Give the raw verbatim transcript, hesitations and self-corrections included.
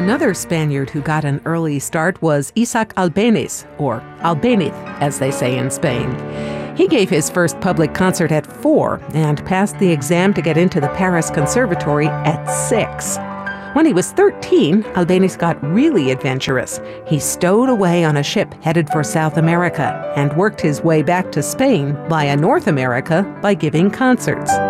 Another Spaniard who got an early start was Isaac Albéniz, or Albéniz, as they say in Spain. He gave his first public concert at four and passed the exam to get into the Paris Conservatory at six. When he was thirteen, Albéniz got really adventurous. He stowed away on a ship headed for South America and worked his way back to Spain via North America by giving concerts.